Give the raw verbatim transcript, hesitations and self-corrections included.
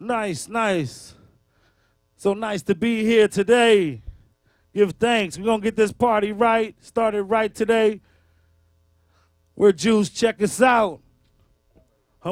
nice, nice. So nice to be here today. Give thanks. We're going to get this party right, started right today. We're Juice. Check us out.